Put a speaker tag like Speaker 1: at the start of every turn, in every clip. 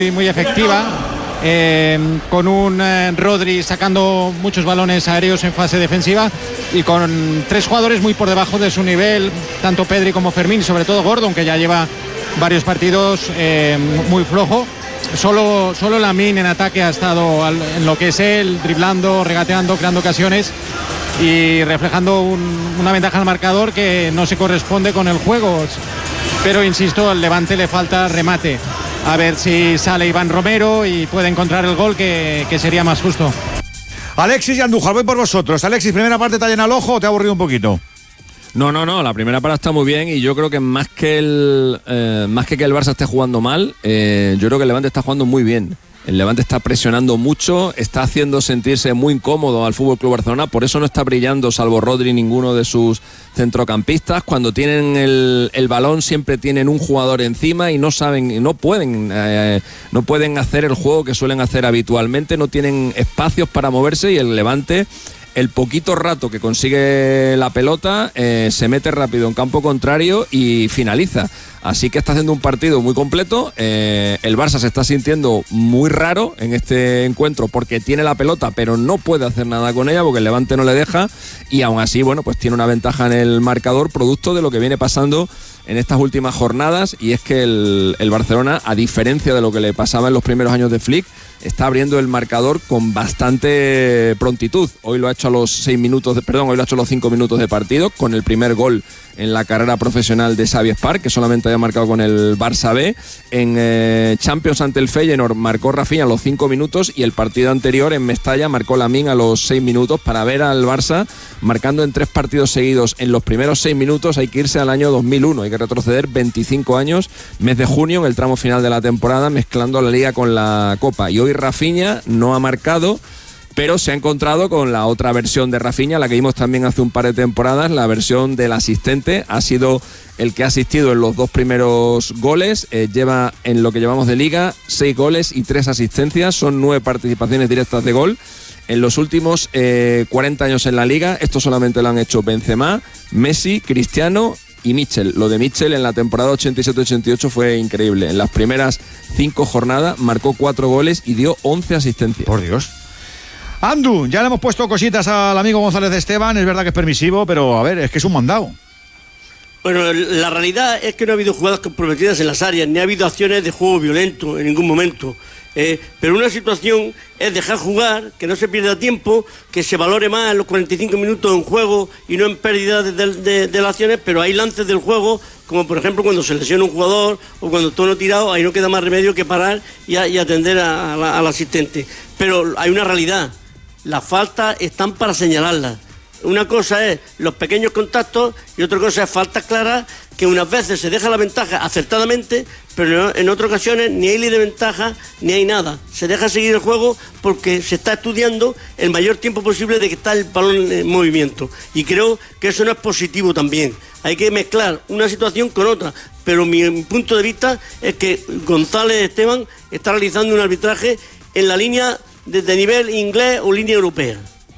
Speaker 1: muy efectiva, con un Rodri sacando muchos balones aéreos en fase defensiva y con 3 jugadores muy por debajo de su nivel, tanto Pedri como Fermín, sobre todo Gordon, que ya lleva varios partidos muy flojo. Solo Lamine en ataque ha estado en lo que es él, driblando, regateando, creando ocasiones y reflejando una ventaja al marcador que no se corresponde con el juego. Pero insisto, al Levante le falta remate. A ver si sale Iván Romero y puede encontrar el gol que sería más justo.
Speaker 2: Alexis y Andújar, voy por vosotros. Alexis, ¿primera parte te ha llenado el ojo o te ha aburrido un poquito?
Speaker 3: No, la primera parte está muy bien y yo creo que más que el Barça esté jugando mal, yo creo que el Levante está jugando muy bien. El Levante está presionando mucho, está haciendo sentirse muy incómodo al FC Barcelona, por eso no está brillando, salvo Rodri, ninguno de sus centrocampistas. Cuando tienen el balón siempre tienen un jugador encima y no pueden hacer el juego que suelen hacer habitualmente, no tienen espacios para moverse y el Levante, el poquito rato que consigue la pelota, se mete rápido en campo contrario y finaliza. Así que está haciendo un partido muy completo. El Barça se está sintiendo muy raro en este encuentro porque tiene la pelota pero no puede hacer nada con ella porque el Levante no le deja y aún así, bueno, pues tiene una ventaja en el marcador producto de lo que viene pasando en estas últimas jornadas, y es que el Barcelona, a diferencia de lo que le pasaba en los primeros años de Flick, está abriendo el marcador con bastante prontitud. Hoy lo ha hecho a los 5 minutos de partido, con el primer gol en la carrera profesional de Xavi Espark, que solamente había marcado con el Barça B. En Champions ante el Feyenoord marcó Rafinha a los 5 minutos y el partido anterior en Mestalla marcó Lamine a los 6 minutos. Para ver al Barça marcando en 3 partidos seguidos en los primeros 6 minutos hay que irse al año 2001, hay que retroceder 25 años, mes de junio, en el tramo final de la temporada, mezclando la Liga con la Copa. Y hoy Rafinha no ha marcado, pero se ha encontrado con la otra versión de Rafinha, la que vimos también hace un par de temporadas, la versión del asistente. Ha sido el que ha asistido en los 2 primeros goles, lleva en lo que llevamos de Liga 6 goles y 3 asistencias, son 9 participaciones directas de gol. En los últimos 40 años en la Liga, esto solamente lo han hecho Benzema, Messi, Cristiano y Mitchell. Lo de Mitchell en la temporada 87-88 fue increíble. En las primeras 5 jornadas marcó 4 goles y dio 11 asistencias.
Speaker 2: Por Dios. Andu, ya le hemos puesto cositas al amigo González Esteban, es verdad que es permisivo, pero a ver, es que es un mandado.
Speaker 4: Bueno, la realidad es que no ha habido jugadas comprometidas en las áreas, ni ha habido acciones de juego violento en ningún momento. Pero una situación es dejar jugar, que no se pierda tiempo, que se valore más en los 45 minutos en juego y no en pérdida de las acciones, pero hay lances del juego, como por ejemplo cuando se lesiona un jugador o cuando todo no tirado, ahí no queda más remedio que parar y atender al asistente. Pero hay una realidad, las faltas están para señalarlas. Una cosa es los pequeños contactos y otra cosa es faltas claras, que unas veces se deja la ventaja acertadamente, pero en otras ocasiones ni hay ley de ventaja ni hay nada. Se deja seguir el juego porque se está estudiando el mayor tiempo posible de que está el balón en movimiento. Y creo que eso no es positivo también. Hay que mezclar una situación con otra. Pero mi punto de vista es que González Esteban está realizando un arbitraje en la línea de nivel inglés o línea europea.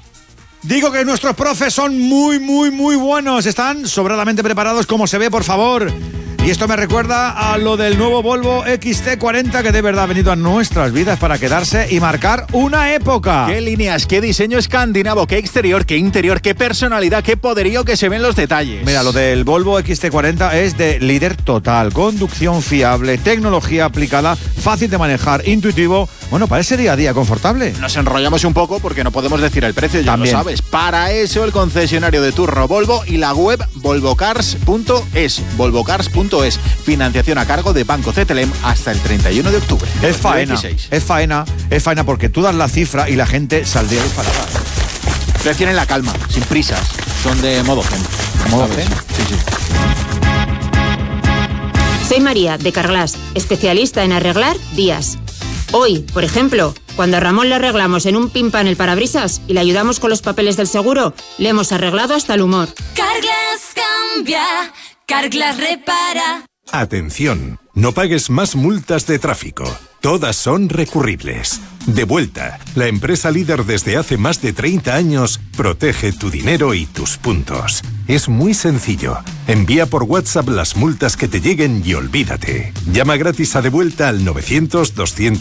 Speaker 2: Digo que nuestros profes son muy buenos. Están sobradamente preparados, como se ve, por favor. Y esto me recuerda a lo del nuevo Volvo XC40, que de verdad ha venido a nuestras vidas para quedarse y marcar una época.
Speaker 5: Qué líneas, qué diseño escandinavo, qué exterior, qué interior, qué personalidad, qué poderío que se ven los detalles.
Speaker 2: Mira, lo del Volvo XC40 es de líder total, conducción fiable, tecnología aplicada, fácil de manejar, intuitivo. Bueno, para ese día a día confortable.
Speaker 5: Nos enrollamos un poco porque no podemos decir el precio, ya
Speaker 2: también
Speaker 5: lo sabes. Para eso el concesionario de turno Volvo y la web volvocars.es. Volvocars.es. Financiación a cargo de Banco CTLM hasta el 31 de octubre.
Speaker 2: Es faena, es faena porque tú das la cifra y la gente saldría disparada.
Speaker 5: Prefieren la calma, sin prisas. Son de modo zen.
Speaker 2: ¿Modo zen?
Speaker 5: Sí.
Speaker 6: Soy María, de Carglass, especialista en arreglar vías. Hoy, por ejemplo, cuando a Ramón le arreglamos en un pin-pan el parabrisas y le ayudamos con los papeles del seguro, le hemos arreglado hasta el humor.
Speaker 7: Carglass cambia, Carglass repara.
Speaker 8: Atención, no pagues más multas de tráfico. Todas son recurribles. Devuelta, la empresa líder desde hace más de 30 años, protege tu dinero y tus puntos. Es muy sencillo. Envía por WhatsApp las multas que te lleguen y olvídate. Llama gratis a Devuelta al 900 200